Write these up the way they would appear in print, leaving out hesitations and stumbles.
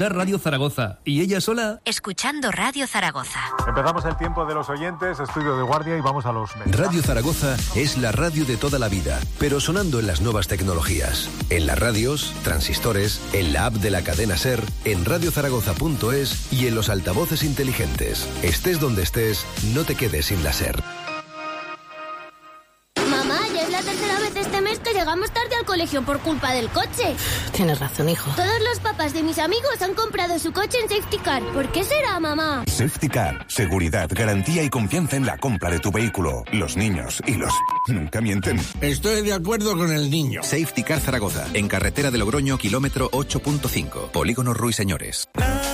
Radio Zaragoza. ¿Y ella sola? Escuchando Radio Zaragoza. Empezamos el tiempo de los oyentes, estudio de guardia y vamos a los medios. Radio Zaragoza es la radio de toda la vida, pero sonando en las nuevas tecnologías. En las radios, transistores, en la app de la cadena SER, en radiozaragoza.es y en los altavoces inteligentes. Estés donde estés, no te quedes sin la SER. Tercera vez este mes que llegamos tarde al colegio por culpa del coche. Tienes razón, hijo. Todos los papás de mis amigos han comprado su coche en Safety Car. ¿Por qué será, mamá? Safety Car. Seguridad, garantía y confianza en la compra de tu vehículo. Los niños y los... nunca mienten. Estoy de acuerdo con el niño. Safety Car Zaragoza. En carretera de Logroño, kilómetro 8.5. Polígono Ruiseñores.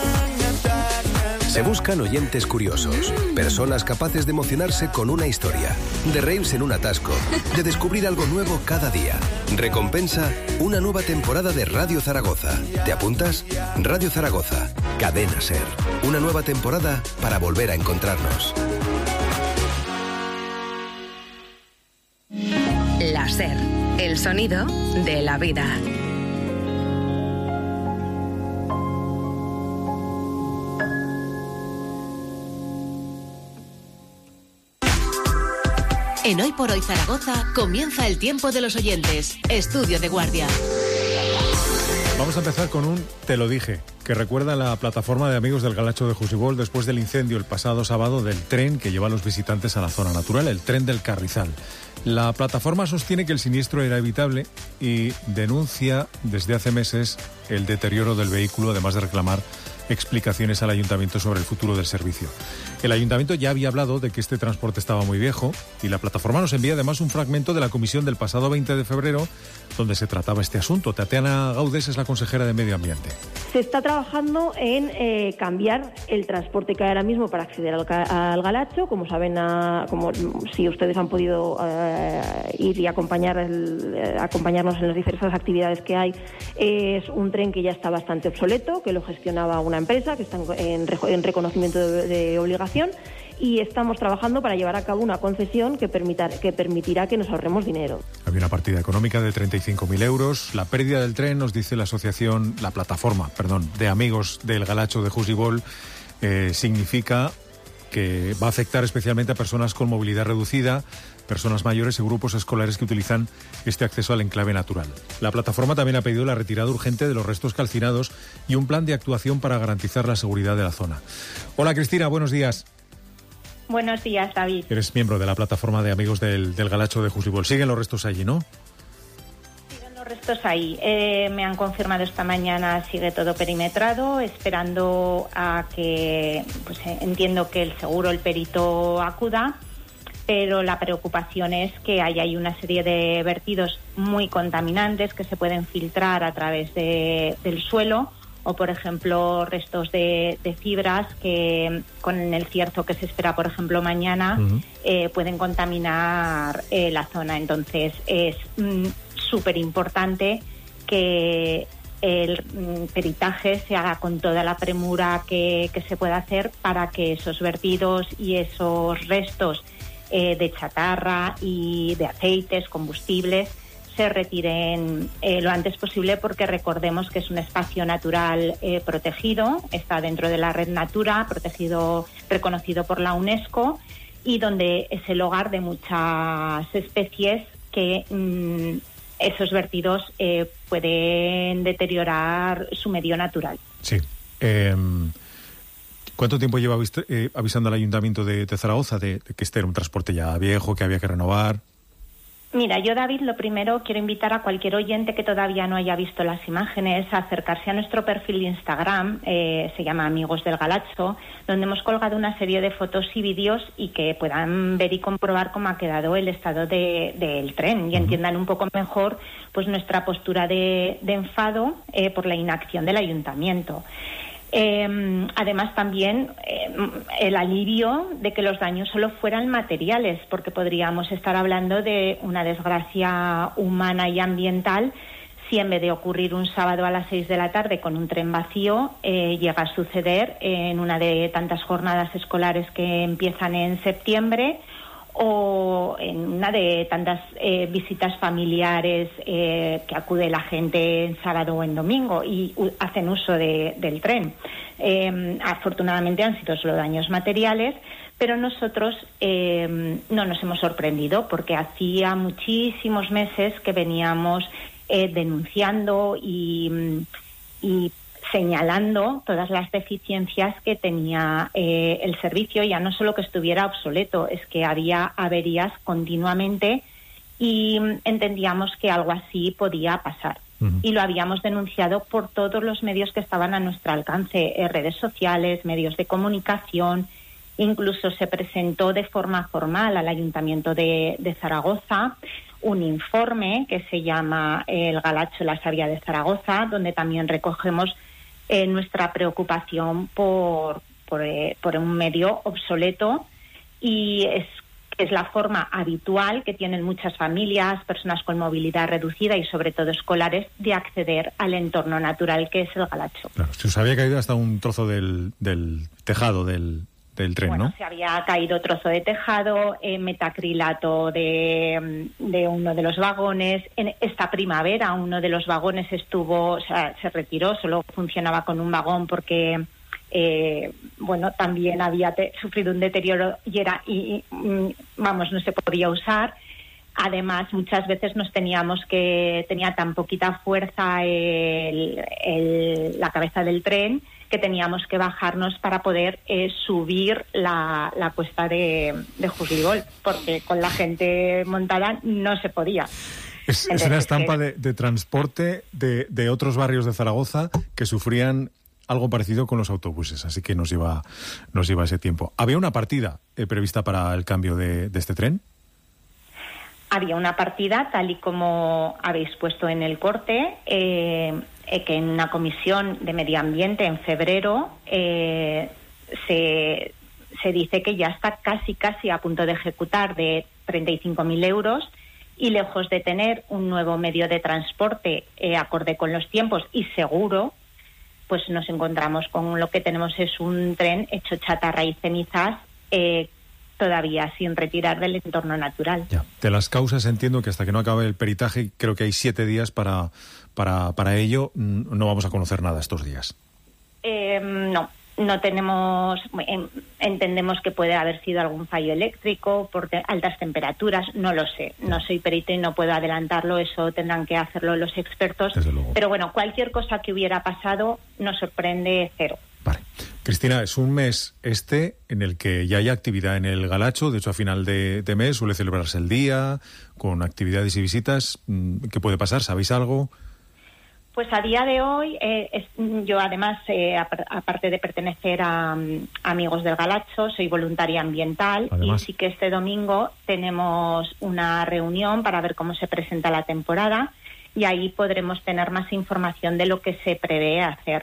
Se buscan oyentes curiosos, personas capaces de emocionarse con una historia, de reírse en un atasco, de descubrir algo nuevo cada día. Recompensa, una nueva temporada de Radio Zaragoza. ¿Te apuntas? Radio Zaragoza, Cadena SER. Una nueva temporada para volver a encontrarnos. La SER, el sonido de la vida. En Hoy por Hoy Zaragoza comienza el tiempo de los oyentes. Estudio de guardia. Vamos a empezar con un Te lo dije, que recuerda la plataforma de amigos del Galacho de Jusibol después del incendio el pasado sábado del tren que lleva a los visitantes a la zona natural, el tren del Carrizal. La plataforma sostiene que el siniestro era evitable y denuncia desde hace meses el deterioro del vehículo, además de reclamar explicaciones al ayuntamiento sobre el futuro del servicio. El ayuntamiento ya había hablado de que este transporte estaba muy viejo y la plataforma nos envía además un fragmento de la comisión del pasado 20 de febrero donde se trataba este asunto. Tatiana Gaudes es la consejera de Medio Ambiente. Se está trabajando en cambiar el transporte que hay ahora mismo para acceder al Galacho. Como saben, como si ustedes han podido ir y acompañarnos en las diversas actividades que hay, es un tren que ya está bastante obsoleto, que lo gestionaba una empresa que está en reconocimiento de obligación, y estamos trabajando para llevar a cabo una concesión que permitirá que nos ahorremos dinero. Había una partida económica de 35.000 euros. La pérdida del tren, nos dice la plataforma de amigos del Galacho de Jusibol, significa que va a afectar especialmente a personas con movilidad reducida, personas mayores y grupos escolares que utilizan este acceso al enclave natural. La plataforma también ha pedido la retirada urgente de los restos calcinados y un plan de actuación para garantizar la seguridad de la zona. Hola Cristina, buenos días. Buenos días, David. Eres miembro de la plataforma de amigos del Galacho de Jusibol. Siguen los restos allí, ¿no? Siguen los restos ahí. Me han confirmado esta mañana, sigue todo perimetrado, esperando a que, entiendo que el seguro, el perito acuda, pero la preocupación es que hay una serie de vertidos muy contaminantes que se pueden filtrar a través del suelo, o por ejemplo restos de fibras que con el cierzo que se espera por ejemplo mañana pueden contaminar la zona. Entonces es súper importante que el peritaje se haga con toda la premura que se pueda hacer para que esos vertidos y esos restos de chatarra y de aceites, combustibles, se retiren lo antes posible, porque recordemos que es un espacio natural protegido, está dentro de la red Natura, protegido, reconocido por la UNESCO, y donde es el hogar de muchas especies que esos vertidos pueden deteriorar su medio natural. Sí. ¿Cuánto tiempo lleva avisando al Ayuntamiento de Zaragoza de que este era un transporte ya viejo, que había que renovar? Mira, yo, David, lo primero quiero invitar a cualquier oyente que todavía no haya visto las imágenes a acercarse a nuestro perfil de Instagram, se llama Amigos del Galacho, donde hemos colgado una serie de fotos y vídeos y que puedan ver y comprobar cómo ha quedado el estado del tren y entiendan un poco mejor pues nuestra postura de enfado por la inacción del ayuntamiento. Además también el alivio de que los daños solo fueran materiales, porque podríamos estar hablando de una desgracia humana y ambiental si en vez de ocurrir un sábado a las 6 de la tarde con un tren vacío llega a suceder en una de tantas jornadas escolares que empiezan en septiembre, o en una de tantas visitas familiares que acude la gente en sábado o en domingo y hacen uso del tren. Afortunadamente han sido solo daños materiales, pero nosotros no nos hemos sorprendido porque hacía muchísimos meses que veníamos denunciando y señalando todas las deficiencias que tenía el servicio. Ya no solo que estuviera obsoleto, es que había averías continuamente y entendíamos que algo así podía pasar. Y lo habíamos denunciado por todos los medios que estaban a nuestro alcance, redes sociales, medios de comunicación. Incluso se presentó de forma formal al Ayuntamiento de Zaragoza un informe que se llama El Galacho, la Savia de Zaragoza, donde también recogemos nuestra preocupación por un medio obsoleto, y es la forma habitual que tienen muchas familias, personas con movilidad reducida y sobre todo escolares, de acceder al entorno natural que es el Galacho. Claro, se os había caído hasta un trozo del tejado del tren, bueno, ¿no? Se había caído trozo de tejado, metacrilato de uno de los vagones. En esta primavera uno de los vagones se retiró, solo funcionaba con un vagón porque también había sufrido un deterioro y no se podía usar. Además, muchas veces tenía tan poquita fuerza la cabeza del tren que teníamos que bajarnos para poder subir la cuesta de Jusgibol, porque con la gente montada no se podía. Es una estampa de transporte de otros barrios de Zaragoza que sufrían algo parecido con los autobuses, así que nos iba ese tiempo. ¿Había una partida prevista para el cambio de este tren? Había una partida, tal y como habéis puesto en el corte, que en una comisión de medio ambiente en febrero se dice que ya está casi a punto de ejecutar, de 35.000 euros, y lejos de tener un nuevo medio de transporte acorde con los tiempos y seguro, pues nos encontramos con lo que tenemos es un tren hecho chatarra y cenizas, todavía sin retirar del entorno natural. Ya. De las causas entiendo que hasta que no acabe el peritaje, creo que hay 7 días para ello, no vamos a conocer nada estos días. No tenemos, entendemos que puede haber sido algún fallo eléctrico por altas temperaturas, no lo sé, no soy perito y no puedo adelantarlo, eso tendrán que hacerlo los expertos, pero bueno, cualquier cosa que hubiera pasado nos sorprende cero. Vale. Cristina, es un mes en el que ya hay actividad en el Galacho, de hecho a final de mes suele celebrarse el día, con actividades y visitas. ¿Qué puede pasar? ¿Sabéis algo? Pues a día de hoy, yo además, aparte de pertenecer a Amigos del Galacho, soy voluntaria ambiental. Además. Y sí que este domingo tenemos una reunión para ver cómo se presenta la temporada y ahí podremos tener más información de lo que se prevé hacer.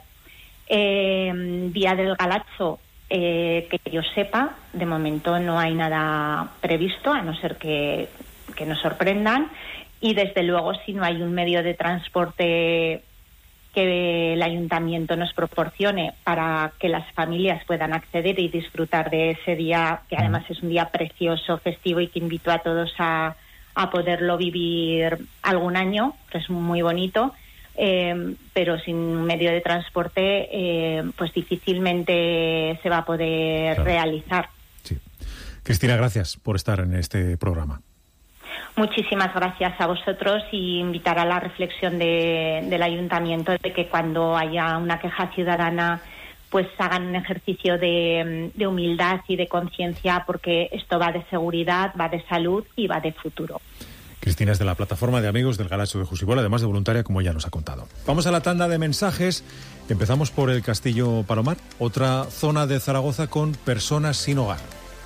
Día del Galacho, que yo sepa, de momento no hay nada previsto, a no ser que nos sorprendan. Y desde luego, si no hay un medio de transporte que el ayuntamiento nos proporcione para que las familias puedan acceder y disfrutar de ese día, que además es un día precioso, festivo y que invito a todos a poderlo vivir algún año, que es muy bonito, pero sin un medio de transporte pues difícilmente se va a poder realizar. Sí. Cristina, gracias por estar en este programa. Muchísimas gracias a vosotros y invitar a la reflexión del ayuntamiento de que cuando haya una queja ciudadana pues hagan un ejercicio de humildad y de conciencia, porque esto va de seguridad, va de salud y va de futuro. Cristina es de la plataforma de Amigos del Galacho de Jusgibol, además de voluntaria, como ya nos ha contado. Vamos a la tanda de mensajes. Empezamos por el Castillo Palomar, otra zona de Zaragoza con personas sin hogar.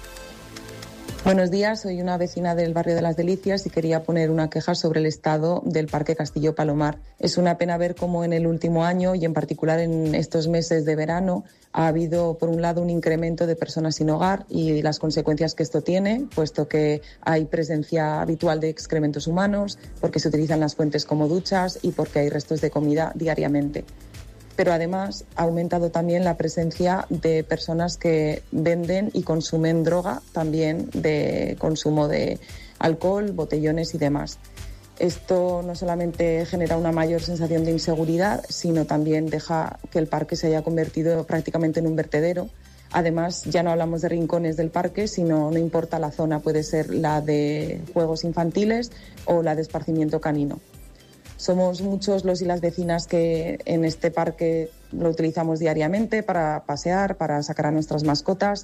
Buenos días, soy una vecina del barrio de Las Delicias y quería poner una queja sobre el estado del Parque Castillo Palomar. Es una pena ver cómo en el último año y en particular en estos meses de verano ha habido, por un lado, un incremento de personas sin hogar y las consecuencias que esto tiene, puesto que hay presencia habitual de excrementos humanos, porque se utilizan las fuentes como duchas y porque hay restos de comida diariamente. pero además ha aumentado también la presencia de personas que venden y consumen droga, también de consumo de alcohol, botellones y demás. Esto no solamente genera una mayor sensación de inseguridad, sino también deja que el parque se haya convertido prácticamente en un vertedero. Además, ya no hablamos de rincones del parque, sino no importa la zona, puede ser la de juegos infantiles o la de esparcimiento canino. Somos muchos los y las vecinas que en este parque lo utilizamos diariamente para pasear, para sacar a nuestras mascotas,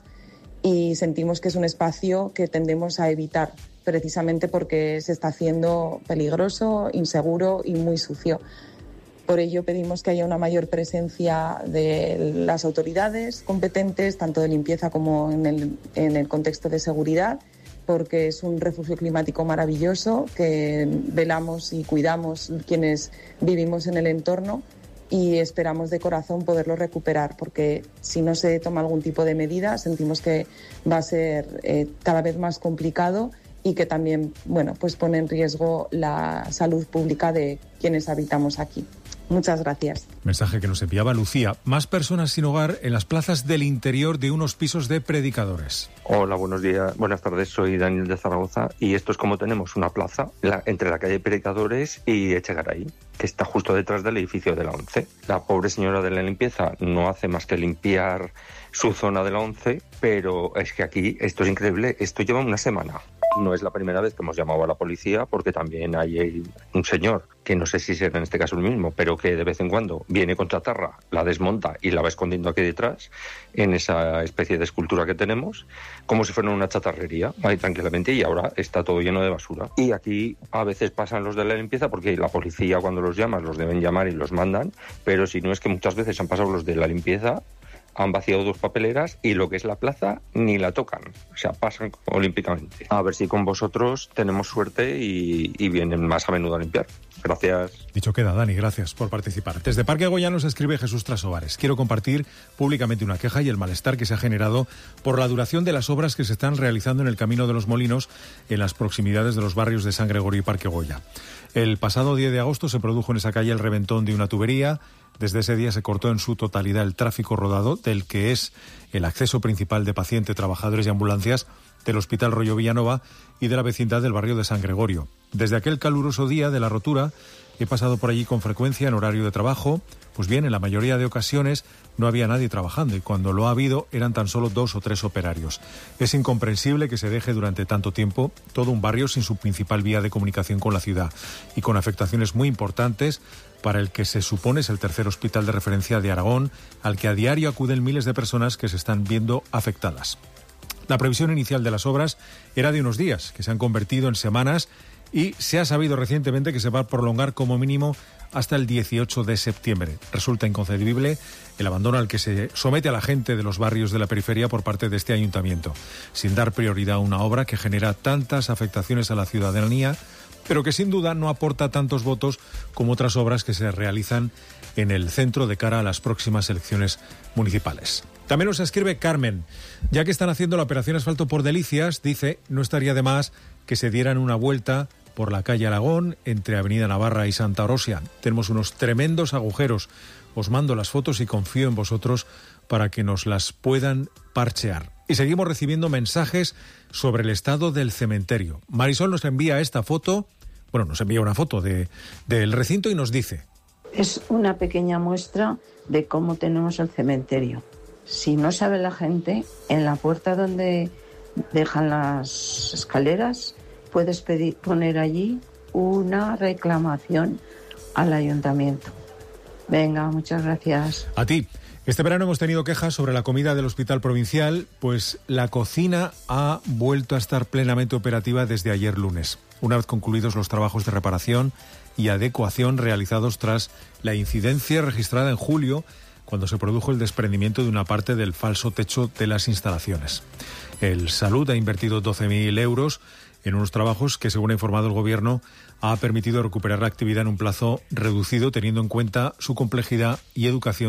y sentimos que es un espacio que tendemos a evitar precisamente porque se está haciendo peligroso, inseguro y muy sucio. Por ello pedimos que haya una mayor presencia de las autoridades competentes, tanto de limpieza como en el contexto de seguridad, porque es un refugio climático maravilloso que velamos y cuidamos quienes vivimos en el entorno, y esperamos de corazón poderlo recuperar, porque si no se toma algún tipo de medida sentimos que va a ser cada vez más complicado y que también, pues pone en riesgo la salud pública de quienes habitamos aquí. Muchas gracias. Mensaje que nos enviaba Lucía. Más personas sin hogar en las plazas del interior de unos pisos de predicadores. Hola, buenos días, buenas tardes, soy Daniel de Zaragoza, y esto es como tenemos una plaza entre la calle Predicadores y Echegaray, que está justo detrás del edificio de la ONCE. La pobre señora de la limpieza no hace más que limpiar su zona de la ONCE, pero es que aquí esto es increíble, esto lleva una semana. No es la primera vez que hemos llamado a la policía, porque también hay un señor, que no sé si será en este caso el mismo, pero que de vez en cuando viene con chatarra, la desmonta y la va escondiendo aquí detrás, en esa especie de escultura que tenemos, como si fuera una chatarrería, ahí tranquilamente, y ahora está todo lleno de basura. Y aquí a veces pasan los de la limpieza, porque la policía cuando los llamas los deben llamar y los mandan, pero si no es que muchas veces han pasado los de la limpieza, han vaciado 2 papeleras y lo que es la plaza ni la tocan, o sea, pasan olímpicamente. A ver si con vosotros tenemos suerte y vienen más a menudo a limpiar. Gracias. Dicho queda, Dani, gracias por participar. Desde Parque Goya nos escribe Jesús Trasovares. Quiero compartir públicamente una queja y el malestar que se ha generado por la duración de las obras que se están realizando en el Camino de los Molinos en las proximidades de los barrios de San Gregorio y Parque Goya. El pasado 10 de agosto se produjo en esa calle el reventón de una tubería. Desde ese día se cortó en su totalidad el tráfico rodado del que es el acceso principal de pacientes, trabajadores y ambulancias del Hospital Rollo Villanova y de la vecindad del barrio de San Gregorio. Desde aquel caluroso día de la rotura he pasado por allí con frecuencia en horario de trabajo. Pues bien, en la mayoría de ocasiones no había nadie trabajando y cuando lo ha habido eran tan solo 2 o 3 operarios. Es incomprensible que se deje durante tanto tiempo todo un barrio sin su principal vía de comunicación con la ciudad y con afectaciones muy importantes para el que se supone es el tercer hospital de referencia de Aragón, al que a diario acuden miles de personas que se están viendo afectadas. La previsión inicial de las obras era de unos días, que se han convertido en semanas, y se ha sabido recientemente que se va a prolongar como mínimo hasta el 18 de septiembre. Resulta inconcebible el abandono al que se somete a la gente de los barrios de la periferia por parte de este ayuntamiento, sin dar prioridad a una obra que genera tantas afectaciones a la ciudadanía, pero que sin duda no aporta tantos votos como otras obras que se realizan en el centro de cara a las próximas elecciones municipales. También nos escribe Carmen. Ya que están haciendo la operación asfalto por Delicias, dice, no estaría de más que se dieran una vuelta por la calle Aragón, entre Avenida Navarra y Santa Orosia. Tenemos unos tremendos agujeros. Os mando las fotos y confío en vosotros para que nos las puedan parchear. Y seguimos recibiendo mensajes sobre el estado del cementerio. Marisol nos envía esta foto, nos envía una foto del recinto y nos dice: es una pequeña muestra de cómo tenemos el cementerio. Si no sabe la gente, en la puerta donde dejan las escaleras, puedes poner allí una reclamación al ayuntamiento. Venga, muchas gracias. A ti. Este verano hemos tenido quejas sobre la comida del Hospital Provincial, pues la cocina ha vuelto a estar plenamente operativa desde ayer lunes, una vez concluidos los trabajos de reparación y adecuación realizados tras la incidencia registrada en julio, cuando se produjo el desprendimiento de una parte del falso techo de las instalaciones. El Salud ha invertido 12.000 euros en unos trabajos que, según ha informado el Gobierno, ha permitido recuperar la actividad en un plazo reducido, teniendo en cuenta su complejidad y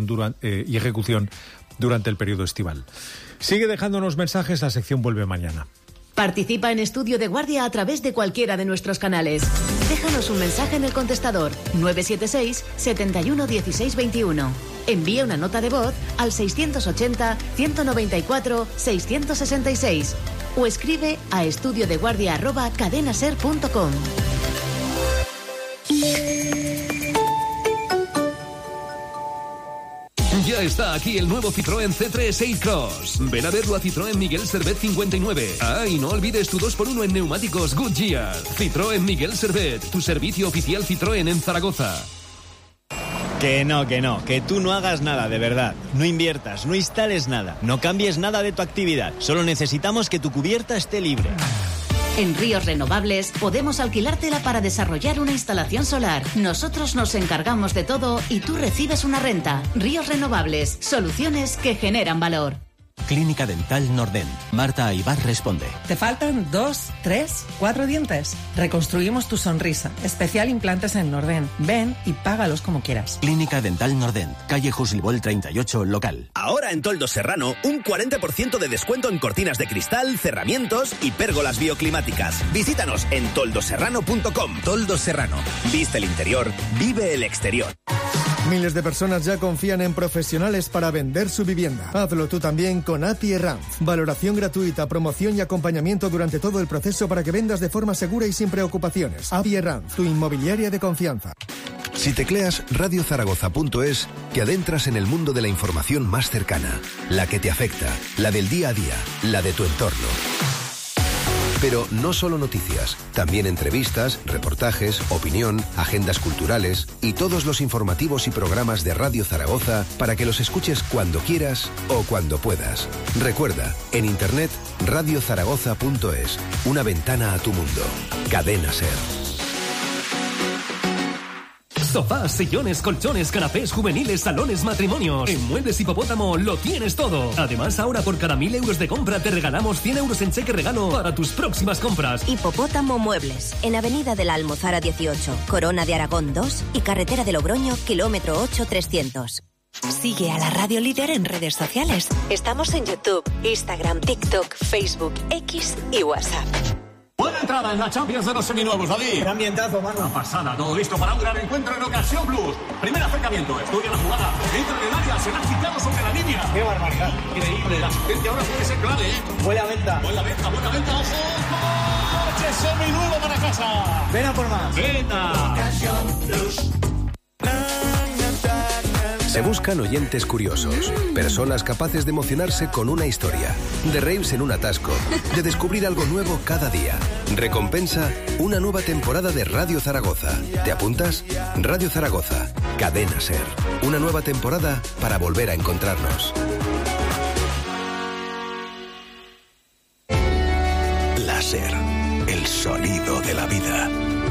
ejecución durante el periodo estival. Sigue dejándonos mensajes, la sección vuelve mañana. Participa en Estudio de Guardia a través de cualquiera de nuestros canales. Déjanos un mensaje en el contestador 976 71 16 21. Envía una nota de voz al 680-194-666 o escribe a estudiodeguardia@cadenaser.com. Ya está aquí el nuevo Citroën C3 Aircross. Ven a verlo a Citroën Miguel Servet 59. Ah, y no olvides tu 2x1 en neumáticos Goodyear. Citroën Miguel Servet, tu servicio oficial Citroën en Zaragoza. Que no, que tú no hagas nada, de verdad. No inviertas, no instales nada, no cambies nada de tu actividad. Solo necesitamos que tu cubierta esté libre. En Ríos Renovables podemos alquilártela para desarrollar una instalación solar. Nosotros nos encargamos de todo y tú recibes una renta. Ríos Renovables, soluciones que generan valor. Clínica Dental Nordent. Marta Aybar responde. ¿Te faltan 2, 3, 4 dientes? Reconstruimos tu sonrisa. Especial implantes en Nordent. Ven y págalos como quieras. Clínica Dental Nordent. Calle Jusilbol 38, local. Ahora en Toldos Serrano, un 40% de descuento en cortinas de cristal, cerramientos y pérgolas bioclimáticas. Visítanos en toldoserrano.com. Toldos Serrano. Viste el interior, vive el exterior. Miles de personas ya confían en profesionales para vender su vivienda. Hazlo tú también con API Herranz. Valoración gratuita, promoción y acompañamiento durante todo el proceso para que vendas de forma segura y sin preocupaciones. API Herranz, tu inmobiliaria de confianza. Si tecleas radiozaragoza.es, te adentras en el mundo de la información más cercana, la que te afecta, la del día a día, la de tu entorno. Pero no solo noticias, también entrevistas, reportajes, opinión, agendas culturales y todos los informativos y programas de Radio Zaragoza para que los escuches cuando quieras o cuando puedas. Recuerda, en internet radiozaragoza.es, una ventana a tu mundo. Cadena Ser. Sofás, sillones, colchones, canapés juveniles, salones, matrimonios. En Muebles Hipopótamo lo tienes todo. Además, ahora por cada 1.000 euros de compra te regalamos 100 euros en cheque regalo para tus próximas compras. Hipopótamo Muebles, en Avenida de la Almozara 18, Corona de Aragón 2 y Carretera de Logroño, kilómetro 8,300. Sigue a la Radio Líder en redes sociales. Estamos en YouTube, Instagram, TikTok, Facebook, X y WhatsApp. Buena entrada en la Champions de los seminuevos, David. Qué ambientazo, mano. Una pasada, todo listo para un gran encuentro en Ocasión Plus. Primer acercamiento, estudia la jugada. Entra en el área, se la ha quitado sobre la línea. Qué barbaridad. Increíble, la asistencia ahora puede ser clave, ¿eh? Buena venta. Buena venta, ojo. ¡Coche seminuevo para casa! Ven a por más. Venta. Ocasión Plus. Se buscan oyentes curiosos, personas capaces de emocionarse con una historia, de reírse en un atasco, de descubrir algo nuevo cada día. Recompensa, una nueva temporada de Radio Zaragoza. ¿Te apuntas? Radio Zaragoza, Cadena Ser. Una nueva temporada para volver a encontrarnos. La Ser, el sonido de la vida.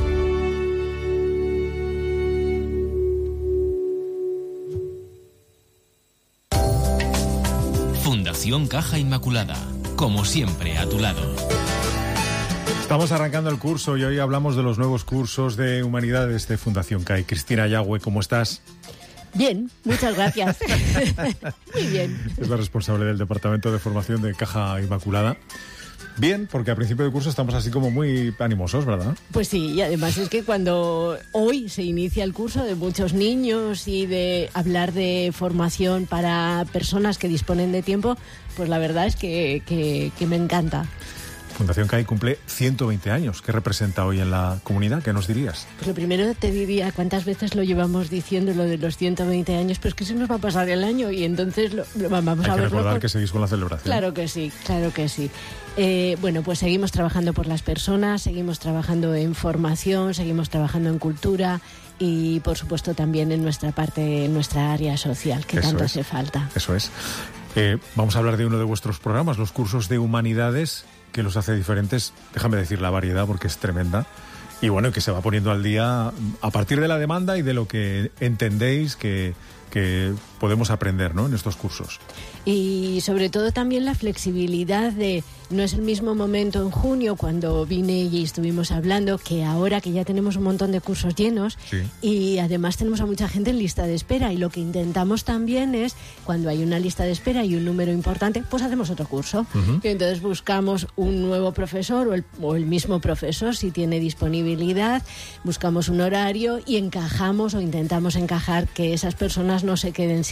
Fundación Caja Inmaculada, como siempre a tu lado. Estamos arrancando el curso y hoy hablamos de los nuevos cursos de Humanidades de Fundación CAI. Cristina Yagüe, ¿cómo estás? Bien, muchas gracias. Muy bien. Es la responsable del Departamento de Formación de Caja Inmaculada. Bien, porque a principio de curso estamos así como muy animosos, ¿verdad? Pues sí, y además es que cuando hoy se inicia el curso de muchos niños y de hablar de formación para personas que disponen de tiempo, pues la verdad es que me encanta. Fundación CAI cumple 120 años. ¿Qué representa hoy en la comunidad? ¿Qué nos dirías? Pues lo primero te diría, ¿cuántas veces lo llevamos diciendo lo de los 120 años? Pero es que se nos va a pasar el año y entonces vamos a verlo. Hay que recordar que seguís con la celebración. Claro que sí, claro que sí. Bueno, pues seguimos trabajando por las personas, seguimos trabajando en formación, seguimos trabajando en cultura y, por supuesto, también en nuestra parte, en nuestra área social, que tanto hace falta. Eso es. Vamos a hablar de uno de vuestros programas, los cursos de Humanidades, que los hace diferentes. Déjame decir la variedad porque es tremenda. Y bueno, que se va poniendo al día a partir de la demanda y de lo que entendéis que podemos aprender, ¿no?, en estos cursos. Y sobre todo también la flexibilidad de, no es el mismo momento en junio cuando vine y estuvimos hablando, que ahora que ya tenemos un montón de cursos llenos, sí. Y además tenemos a mucha gente en lista de espera, y lo que intentamos también es, cuando hay una lista de espera y un número importante, pues hacemos otro curso. Y entonces buscamos un nuevo profesor o el mismo profesor si tiene disponibilidad, buscamos un horario y encajamos o intentamos encajar que esas personas no se queden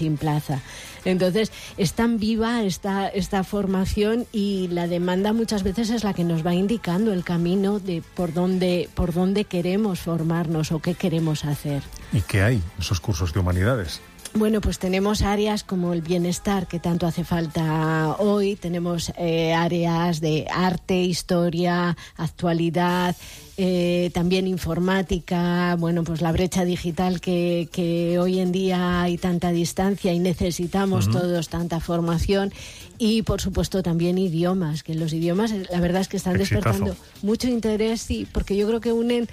sin plaza. Entonces, es tan viva esta formación y la demanda muchas veces es la que nos va indicando el camino de por dónde queremos formarnos o qué queremos hacer. ¿Y qué hay en esos cursos de humanidades? Bueno, pues tenemos áreas como el bienestar, que tanto hace falta hoy. Tenemos áreas de arte, historia, actualidad, también informática. Bueno, pues la brecha digital que hoy en día hay tanta distancia y necesitamos todos tanta formación. Y, por supuesto, también idiomas, que los idiomas, la verdad es que están despertando mucho interés, sí, porque yo creo que unen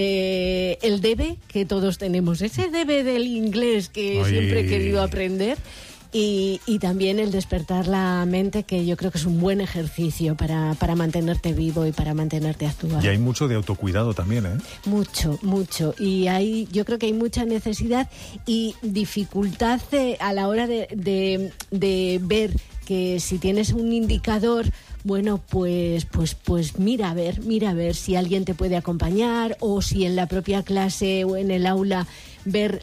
el debe que todos tenemos, ese debe del inglés que siempre he querido aprender, y también el despertar la mente, que yo creo que es un buen ejercicio para mantenerte vivo y para mantenerte actual. Y hay mucho de autocuidado también, ¿eh? Mucho. Y yo creo que hay mucha necesidad y dificultad a la hora de ver que si tienes un indicador, bueno, pues mira a ver si alguien te puede acompañar, o si en la propia clase o en el aula ver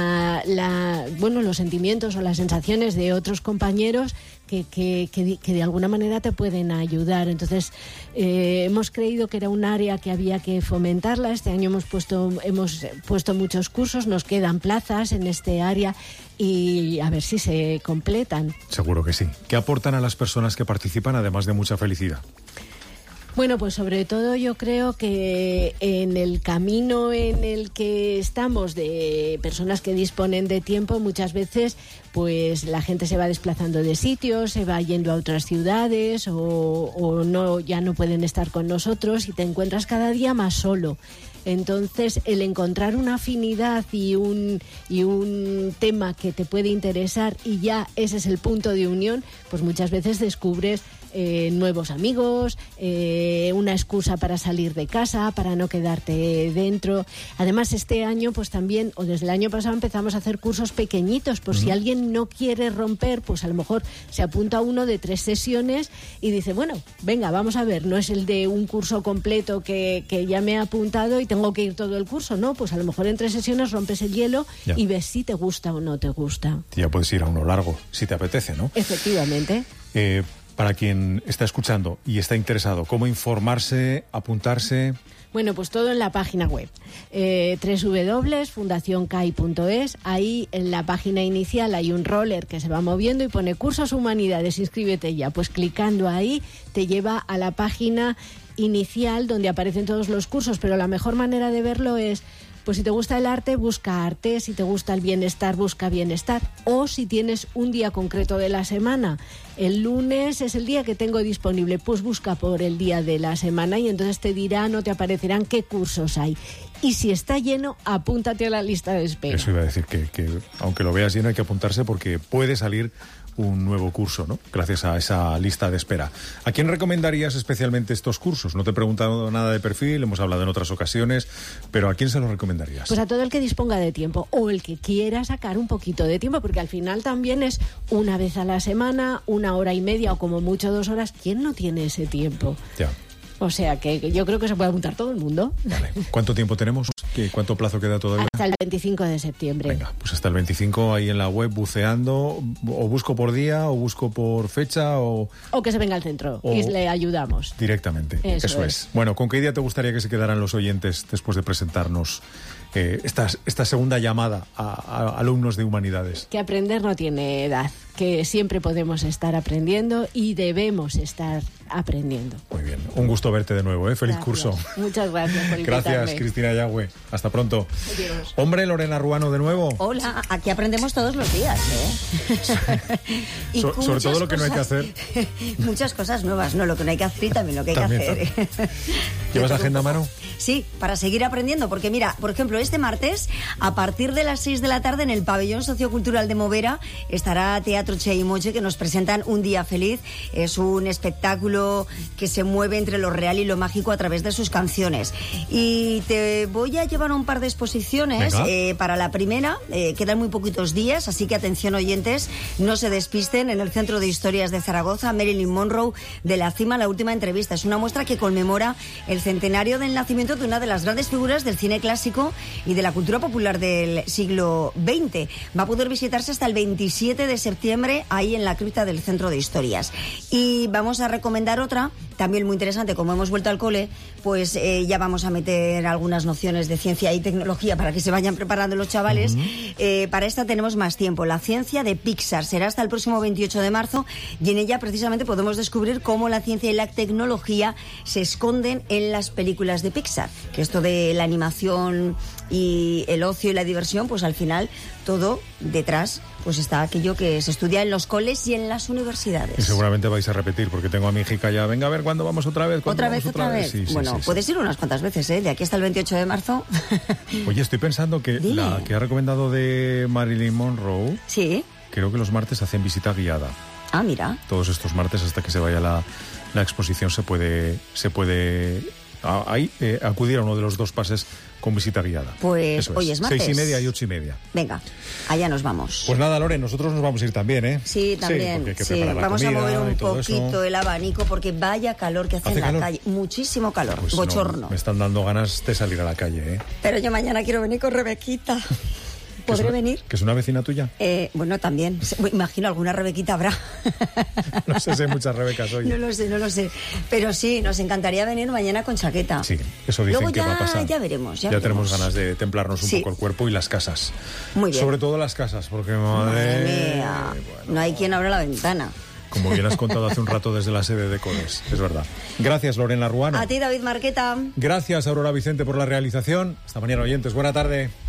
los sentimientos o las sensaciones de otros compañeros que de alguna manera te pueden ayudar. Entonces, hemos creído que era un área que había que fomentarla. Este año hemos puesto muchos cursos, nos quedan plazas en este área y a ver si se completan. Seguro que sí. ¿Qué aportan a las personas que participan, además de mucha felicidad? Bueno, pues sobre todo yo creo que en el camino en el que estamos de personas que disponen de tiempo, muchas veces pues la gente se va desplazando de sitios, se va yendo a otras ciudades o ya no pueden estar con nosotros y te encuentras cada día más solo. Entonces, el encontrar una afinidad y un tema que te puede interesar y ya ese es el punto de unión, pues muchas veces descubres nuevos amigos, una excusa para salir de casa, para no quedarte dentro. Además, este año, pues también, o desde el año pasado, empezamos a hacer cursos pequeñitos, por si alguien no quiere romper, pues a lo mejor se apunta a uno de 3 sesiones y dice, bueno, venga, vamos a ver, no es el de un curso completo que ya me he apuntado y tengo que ir todo el curso, no, pues a lo mejor en 3 sesiones rompes el hielo y ves si te gusta o no te gusta. Ya puedes ir a uno largo, si te apetece, ¿no? Efectivamente. Para quien está escuchando y está interesado, ¿cómo informarse, apuntarse? Bueno, pues todo en la página web, www.fundacioncai.es. Ahí en la página inicial hay un roller que se va moviendo y pone Cursos Humanidades, inscríbete ya. Pues clicando ahí te lleva a la página inicial donde aparecen todos los cursos, pero la mejor manera de verlo es, pues si te gusta el arte, busca arte, si te gusta el bienestar, busca bienestar, o si tienes un día concreto de la semana, el lunes es el día que tengo disponible, pues busca por el día de la semana y entonces te dirán o te aparecerán qué cursos hay. Y si está lleno, apúntate a la lista de espera. Eso iba a decir, que aunque lo veas lleno hay que apuntarse porque puede salir un nuevo curso, ¿no? Gracias a esa lista de espera. ¿A quién recomendarías especialmente estos cursos? No te he preguntado nada de perfil, hemos hablado en otras ocasiones, pero ¿a quién se los recomendarías? Pues a todo el que disponga de tiempo o el que quiera sacar un poquito de tiempo, porque al final también es una vez a la semana, 1 hora y media o como mucho 2 horas. ¿Quién no tiene ese tiempo? Ya. O sea que yo creo que se puede apuntar todo el mundo. Vale. ¿Cuánto tiempo tenemos? ¿Cuánto plazo queda todavía? Hasta el 25 de septiembre. Venga, pues hasta el 25 ahí en la web buceando, o busco por día, o busco por fecha, o que se venga al centro y le ayudamos. Directamente, eso es. Bueno, ¿con qué idea te gustaría que se quedaran los oyentes después de presentarnos esta segunda llamada a alumnos de humanidades? Que aprender no tiene edad, que siempre podemos estar aprendiendo y debemos estar aprendiendo. Muy bien, un gusto verte de nuevo, Feliz curso. Muchas gracias por invitarme. Gracias, Cristina Yagüe. Hasta pronto. Adiós. Hombre, Lorena Ruano de nuevo. Hola, aquí aprendemos todos los días, Sobre todo lo que no hay que hacer. Muchas cosas nuevas, no, lo que no hay que hacer y también lo que hay que hacer. ¿Llevas agenda a mano? Sí, para seguir aprendiendo, porque mira, por ejemplo, este martes, a partir de las 6 de la tarde, en el pabellón sociocultural de Movera, estará Teatro Che y Moche, que nos presentan Un Día Feliz. Es un espectáculo género que se mueve entre lo real y lo mágico a través de sus canciones. Y te voy a llevar un par de exposiciones. Para la primera, quedan muy poquitos días, así que atención oyentes, no se despisten. En el Centro de Historias de Zaragoza, Marilyn Monroe, de la cima, la última entrevista. Es una muestra que conmemora el centenario del nacimiento de una de las grandes figuras del cine clásico y de la cultura popular del siglo XX. Va a poder visitarse hasta el 27 de septiembre ahí en la cripta del Centro de Historias. Y vamos a recomendar otra, también muy interesante, como hemos vuelto al cole, pues ya vamos a meter algunas nociones de ciencia y tecnología para que se vayan preparando los chavales. Para esta tenemos más tiempo. La ciencia de Pixar será hasta el próximo 28 de marzo y en ella precisamente podemos descubrir cómo la ciencia y la tecnología se esconden en las películas de Pixar. Que esto de la animación y el ocio y la diversión, pues al final todo detrás pues está aquello que se estudia en los coles y en las universidades. Y seguramente vais a repetir, porque tengo a mi hija ya, venga a ver cuándo vamos otra vez. ¿Otra vez? Sí, bueno, puedes ir unas cuantas veces, de aquí hasta el 28 de marzo. Oye, estoy pensando que la que ha recomendado de Marilyn Monroe, sí, creo que los martes hacen visita guiada. Ah, mira. Todos estos martes hasta que se vaya la exposición se puede acudir a uno de los dos pases con visita guiada. Pues hoy es martes. 6:30 y 8:30. Venga, allá nos vamos. Pues nada, Loren, nosotros nos vamos a ir también, ¿eh? Sí, también. Sí, vamos a mover un poquito el abanico porque vaya calor que hace en la calle. Muchísimo calor, pues bochorno. No, me están dando ganas de salir a la calle, ¿eh? Pero yo mañana quiero venir con Rebequita. ¿Podré venir? ¿Que es una vecina tuya? Bueno, también. Imagino alguna Rebequita habrá. No sé si hay muchas Rebecas hoy. No lo sé. Pero sí, nos encantaría venir mañana con chaqueta. Sí, eso dicen que va a pasar. Ya veremos. Ya tenemos ganas de templarnos un poco el cuerpo y las casas. Muy bien. Sobre todo las casas, porque madre mía, no hay quien abra la ventana. Como bien has contado hace un rato desde la sede de Codes, es verdad. Gracias, Lorena Ruano. A ti, David Marqueta. Gracias, Aurora Vicente, por la realización. Hasta mañana, oyentes. Buena tarde.